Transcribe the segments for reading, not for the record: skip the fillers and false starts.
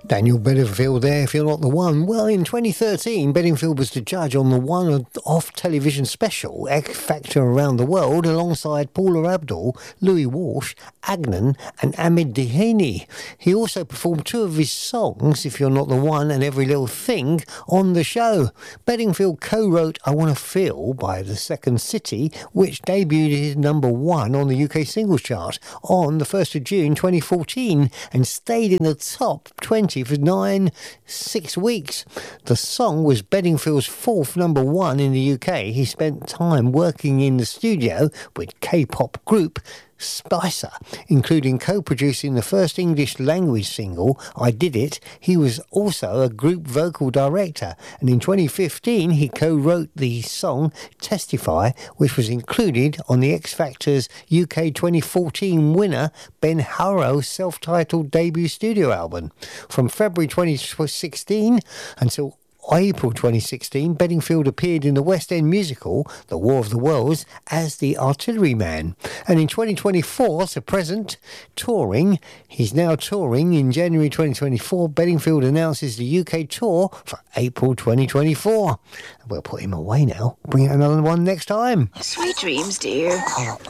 Daniel Bedingfield there, If You're Not the One. Well, in 2013, Bedingfield was the judge on the one-off television special, X Factor Around the World, alongside Paula Abdul, Louis Walsh, Agnan and Ahmed Dehani. He also performed two of his songs, If You're Not the One and Every Little Thing, on the show. Bedingfield co-wrote I Wanna Feel by The Second City, which debuted as #1 on the UK singles chart on the 1st of June 2014 and stayed in the top 20 for 6 weeks. The song was Bedingfield's fourth #1 in the UK. He spent time working in the studio with K-pop group Spicer, including co-producing the first English language single, I Did It. He was also a group vocal director, and in 2015 he co-wrote the song Testify, which was included on the X Factor's UK 2014 winner Ben Harrow's self-titled debut studio album. From February 2016 until April 2016, Bedingfield appeared in the West End musical The War of the Worlds as the Artilleryman. And in 2024, to present, touring. He's now touring in January 2024. Bedingfield announces the UK tour for April 2024. We'll put him away now. Bring out another one next time. Sweet dreams, dear.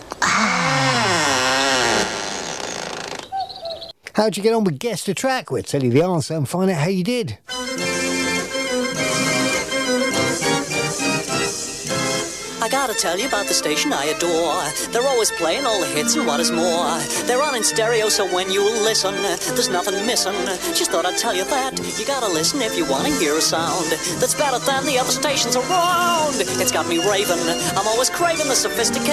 How'd you get on with Guess the Track? We'll tell you the answer and find out how you did. I gotta tell you about the station I adore. They're always playing all the hits and what is more, they're on in stereo, so when you listen, there's nothing missing. Just thought I'd tell you that. You gotta listen if you wanna hear a sound that's better than the other stations around. It's got me raving. I'm always craving the sophistication